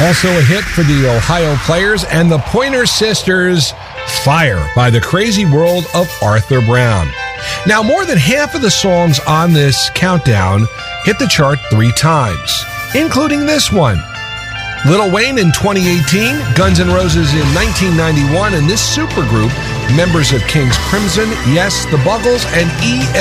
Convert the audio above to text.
Also a hit for the Ohio Players and the Pointer Sisters, Fire by the Crazy World of Arthur Brown. Now, more than half of the songs on this countdown hit the chart 3 times, including this one. Lil Wayne in 2018, Guns N' Roses in 1991, and this supergroup, members of King's Crimson, Yes, The Buggles, and E.